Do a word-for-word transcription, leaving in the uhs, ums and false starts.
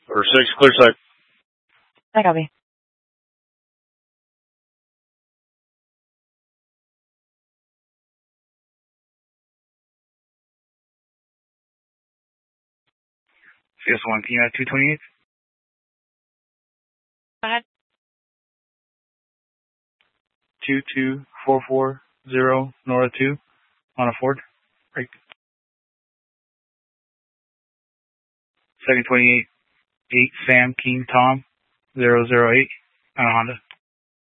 Or six, clear side. I copy. C S one, can you add two twenty-eight? Go ahead. two two four four zero, Nora two, on a Ford. Right. Second twenty-eight, eight, Sam King Tom, zero zero eight, on a Honda.